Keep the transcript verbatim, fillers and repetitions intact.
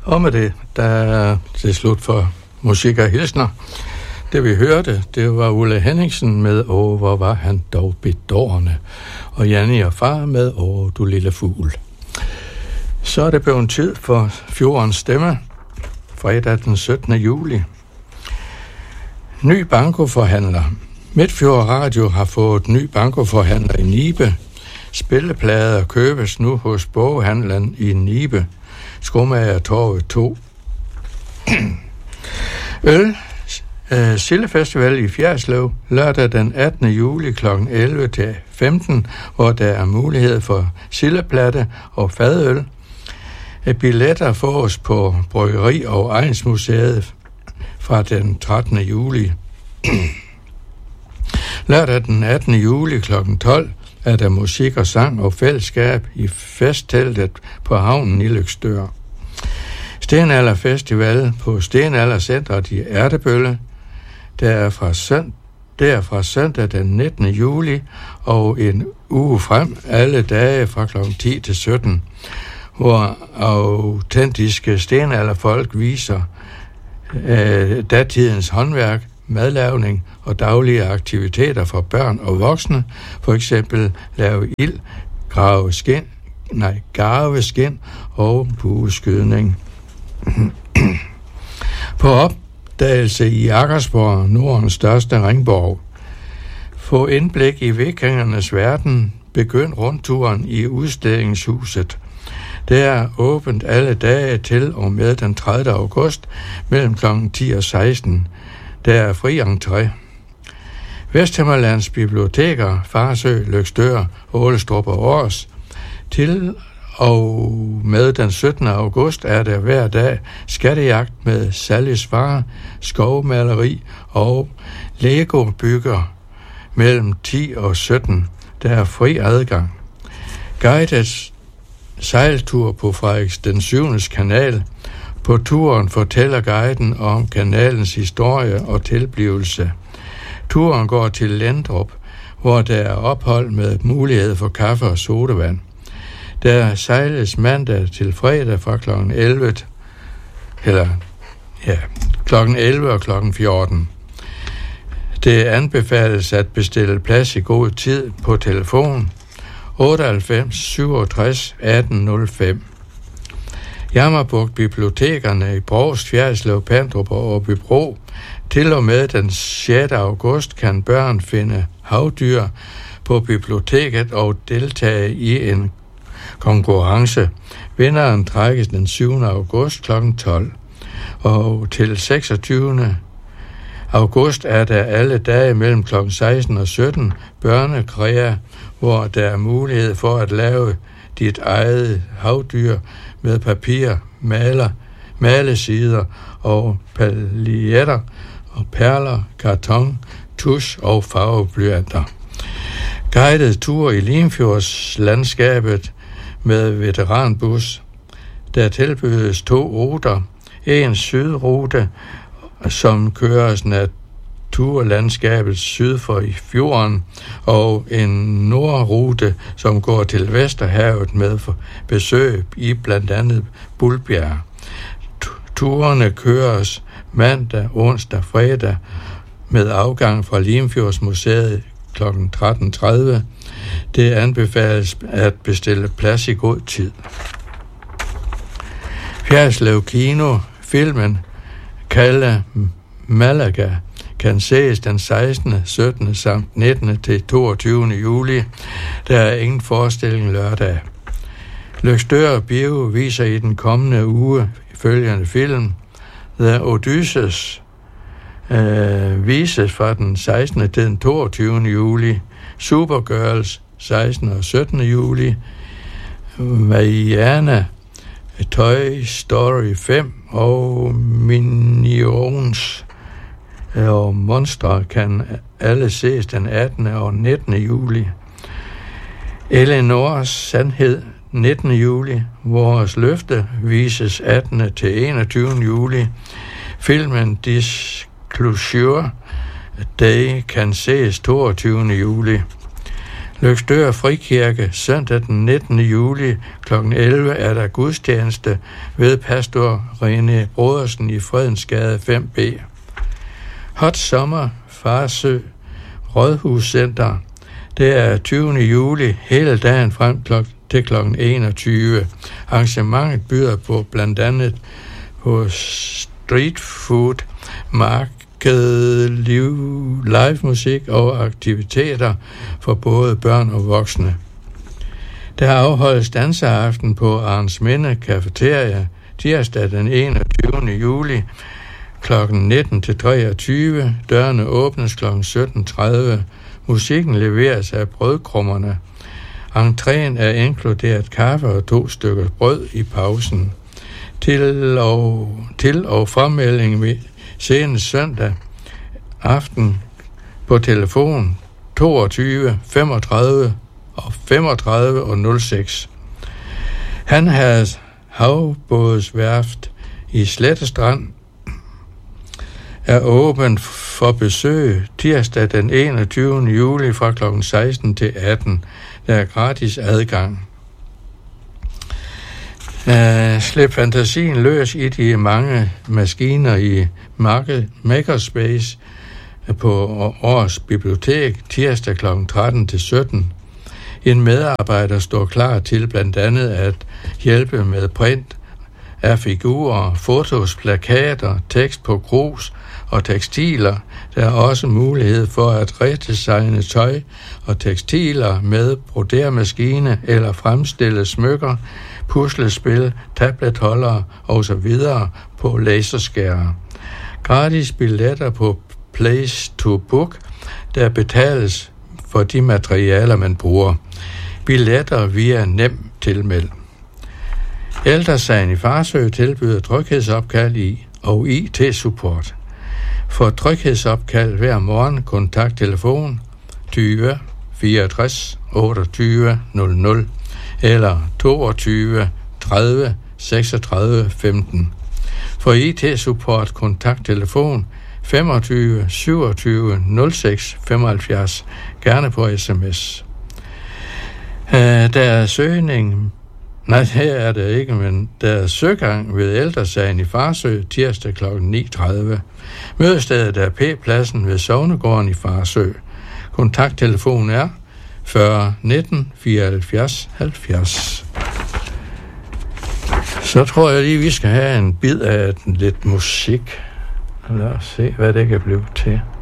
Og med det, der er til slut for musik og hilsner. Det vi hørte, det var Ulle Henningsen med Åh, hvor var han dog bedårende, og Janne og far med Åh, du lille fugl. Så er det blevet tid for Fjordens Stemme, fredag den syttende juli. Ny bankoforhandler. Midtfjord Radio har fået ny bankoforhandler i Nibe. Spilleplader købes nu hos boghandleren i Nibe. Skomagertorvet to. Øl. Uh, Sillefestival i Fjerdslev lørdag den attende juli kl. elleve til femten, hvor der er mulighed for sildeplatte og fadøl. Uh, billetter fås på Bryggeri- og Egnsmuseet fra den trettende juli. Lørdag den attende juli kl. tolv er der musik og sang og fællesskab i festteltet på havnen i Løgstør. Stenalder Festival på Stenalder Centret i Ertebølle. Der er fra, sønd- der fra søndag den nittende juli og en uge frem, alle dage fra kl. ti til sytten, hvor autentiske stenalderfolk viser øh, datidens håndværk, madlavning og daglige aktiviteter for børn og voksne, for eksempel lave ild, grave skin, nej, garve skin og bueskydning. På opdagelse i Akkersborg, Nordens største ringborg. Få indblik i vikingernes verden, begynd rundturen i udstillingshuset. Det er åbent alle dage til og med den tredivte august mellem kl. ti og seksten. Der er fri entré. Vesthimmerlands biblioteker, Farsø, Løgstør, Ålestrup og Års. Til og med den syttende august er der hver dag skattejagt med Sallis far, skovmaleri og Lego-bygger mellem ti og sytten. Der er fri adgang. Guidet sejltur på Frederiks den syvendes kanal. På turen fortæller guiden om kanalens historie og tilblivelse. Turen går til Lendrup, hvor der er ophold med mulighed for kaffe og sodavand. Der sejles mandag til fredag fra kl. elleve, eller ja, kl. elleve og kl. fjorten. Det anbefales at bestille plads i god tid på telefon otteoghalvfems syvogtres atten nul fem. Jammerbugt Bibliotekerne i Brovst, Fjerdslev, Pandrup og Åbybro. Til og med den sjette august kan børn finde havdyr på biblioteket og deltage i en konkurrence. Vinderen trækkes den syvende august kl. tolv. Og til seksogtyvende august er der alle dage mellem kl. seksten og sytten børnekrea, hvor der er mulighed for at lave dit eget havdyr med papir, maler, malesider og paljetter og perler, karton, tusch og farveblyanter. Guidet tur i Limfjordslandskabet med veteranbus. Der tilbydes to ruter. En sydrute, som køres naturlandskabet syd for i fjorden, og en nordrute, som går til Vesterhavet med besøg i blandt andet Bulbjerg. Turene køres mandag, onsdag, fredag med afgang fra Limfjordsmuseet kl. tretten tredive. Det anbefales at bestille plads i god tid. Fjerdslev Kino, filmen Kalle Malaga, kan ses den sekstende, syttende samt nittende til toogtyvende juli. Der er ingen forestilling lørdag. Løgstør Bio viser i den kommende uge følgende film. The Odysseus øh, vises fra den sekstende til den toogtyvende juli. Supergirls sekstende og syttende juli. Vaiana, Toy Story fem og Minions og Monster kan alle ses den attende og nittende juli. Eleanors Sandhed nittende juli. Vores løfte vises attende til enogtyvende juli. Filmen Disclosure Day kan ses toogtyvende juli. Løgstør Frikirke, søndag den nittende juli kl. elleve er der gudstjeneste ved pastor René Brodersen i Fredensgade fem B. Hot Sommer, Farsø, Rådhuscenter. Det er tyvende juli hele dagen frem til kl. enogtyve. Arrangementet byder på blandt andet på street food, marked, liv, live musik og aktiviteter for både børn og voksne. Der afholdes danseaften på Arnsminde Cafeteria tirsdag den enogtyvende juli kl. nitten til treogtyve. Dørene åbnes kl. sytten tredive. Musikken leveres af Brødkrummerne. Entréen er inkluderet kaffe og to stykker brød i pausen. Til og, til og fremmelding ved senest søndag aften på telefon toogtyve femogtredive og femogtredive og nul seks. Han havde havbådsværft i Slettestrand er åben for besøg tirsdag den enogtyvende juli fra kl. seksten til atten. Der er gratis adgang. Uh, slip fantasien løs i de mange maskiner i market, Makerspace på Års Bibliotek tirsdag kl. tretten til sytten. En medarbejder står klar til blandt andet at hjælpe med print af figurer, fotos, plakater, tekst på grus og tekstiler. Der er også mulighed for at redesigne tøj og tekstiler med brodermaskine eller fremstille smykker, puslespil, tabletholdere osv. på laserskærme. Gratis billetter på Place to Book, der betales for de materialer, man bruger. Billetter via nem tilmeld. Ældre Sagen i Farsø tilbyder tryghedsopkald i og I T-support. For tryghedsopkald hver morgen kontakt telefon tyve fireogtres otteogtyve nul nul eller toogtyve tredive seksogtredive femten. For I T-support kontakt telefon femogtyve syvogtyve nul seks femoghalvfjerds, gerne på sms. Uh, der er søgning, nej her er det ikke, men der er søgang ved Ældre Sagen i Farsø tirsdag kl. ni tredive. Mødestedet er P-pladsen ved Sognegården i Farsø. Kontakttelefon er fyrre nitten fireoghalvfjerds halvfjerds. Så tror jeg lige, vi skal have en bid af lidt musik. Lad os se, hvad det kan blive til.